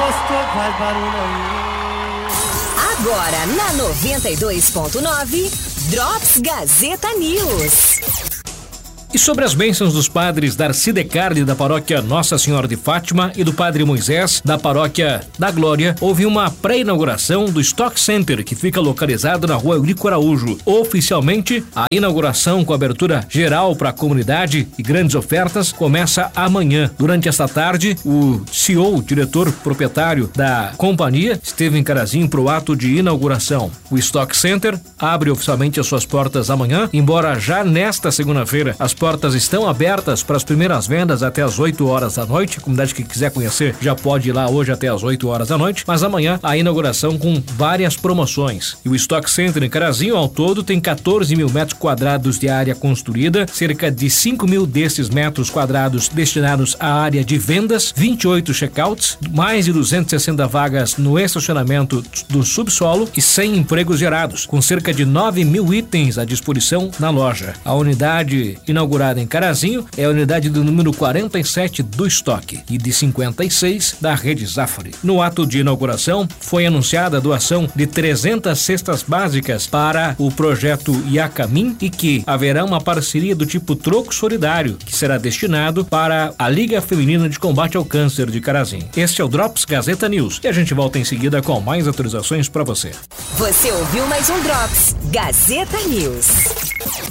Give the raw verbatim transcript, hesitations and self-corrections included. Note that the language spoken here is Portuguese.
gosto, faz barulho aí. Agora na noventa e dois ponto nove, Drops Gazeta News. E sobre as bênçãos dos padres Darcy de Carli, da paróquia Nossa Senhora de Fátima, e do padre Moisés, da paróquia da Glória, houve uma pré-inauguração do Stock Center, que fica localizado na rua Eurico Araújo. Oficialmente, a inauguração com abertura geral para a comunidade e grandes ofertas começa amanhã. Durante esta tarde, o C E O, diretor proprietário da companhia, esteve em Carazinho para o ato de inauguração. O Stock Center abre oficialmente as suas portas amanhã, embora já nesta segunda-feira as portas estão abertas para as primeiras vendas até as oito horas da noite. A comunidade que quiser conhecer já pode ir lá hoje até as oito horas da noite, mas amanhã a inauguração com várias promoções. E o Stock Center em Carazinho, ao todo, tem quatorze mil metros quadrados de área construída, cerca de cinco mil desses metros quadrados destinados à área de vendas, vinte e oito checkouts, mais de duzentas e sessenta vagas no estacionamento do subsolo e cem empregos gerados, com cerca de nove mil itens à disposição na loja. A unidade inaugurada inaugurada em Carazinho é a unidade do número quarenta e sete do estoque e de cinquenta e seis da rede Zafari. No ato de inauguração foi anunciada a doação de trezentas cestas básicas para o projeto Iacamin e que haverá uma parceria do tipo troco solidário que será destinado para a Liga Feminina de Combate ao Câncer de Carazinho. Este é o Drops Gazeta News e a gente volta em seguida com mais atualizações para você. Você ouviu mais um Drops Gazeta News.